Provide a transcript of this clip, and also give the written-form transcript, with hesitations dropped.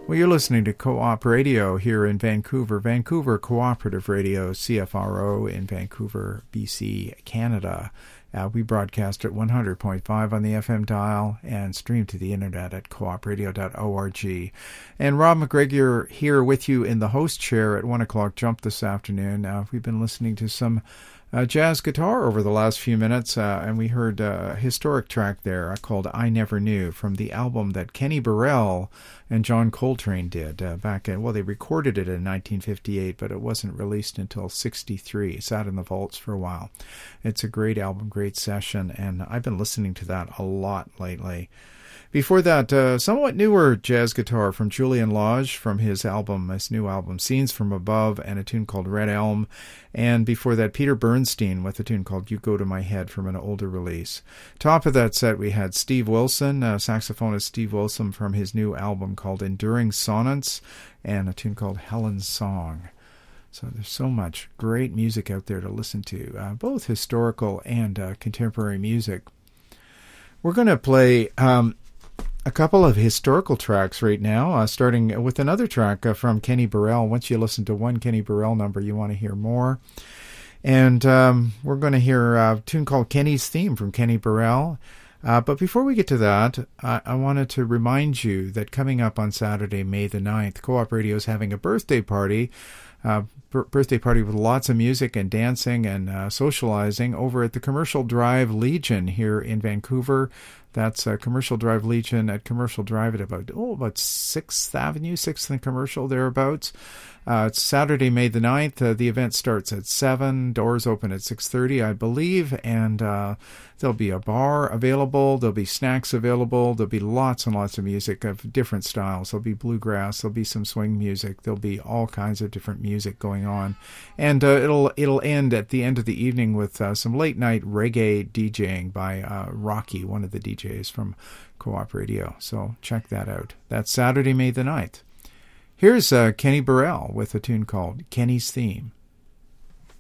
Well, you're listening to Co-op Radio here in Vancouver, Vancouver Cooperative Radio, CFRO in Vancouver, BC, Canada. We broadcast at 100.5 on the FM dial and stream to the internet at coopradio.org. And Rob McGregor here with you in the host chair at 1 o'clock jump this afternoon. We've been listening to some jazz guitar over the last few minutes, and we heard a historic track there called I Never Knew from the album that Kenny Burrell and John Coltrane did back in, well, they recorded it in 1958, but it wasn't released until 63. It sat in the vaults for a while. It's a great album, great session, and I've been listening to that a lot lately. Before that, somewhat newer jazz guitar from Julian Lage from his new album, Scenes from Above, and a tune called Red Elm. And before that, Peter Bernstein with a tune called You Go to My Head from an older release. Top of that set, we had Steve Wilson, saxophonist Steve Wilson from his new album called Enduring Sonnets, and a tune called Helen's Song. So there's so much great music out there to listen to, both historical and contemporary music. We're going to play a couple of historical tracks right now, starting with another track from Kenny Burrell. Once you listen to one Kenny Burrell number, you want to hear more. And we're going to hear a tune called Kenny's Theme from Kenny Burrell. But before we get to that, I wanted to remind you that coming up on Saturday, May the 9th, Co-op Radio is having a birthday party. Birthday party with lots of music and dancing and socializing over at the Commercial Drive Legion here in Vancouver. That's Commercial Drive Legion at Commercial Drive at about 6th Avenue, 6th and Commercial, thereabouts. It's Saturday, May the 9th. The event starts at 7. Doors open at 6:30, I believe. And there'll be a bar available. There'll be snacks available. There'll be lots and lots of music of different styles. There'll be bluegrass. There'll be some swing music. There'll be all kinds of different music going on. And it'll end at the end of the evening with some late night reggae DJing by Rocky, one of the DJs from Co-op Radio. So check that out. That's Saturday, May the 9th. Here's Kenny Burrell with a tune called Kenny's Theme.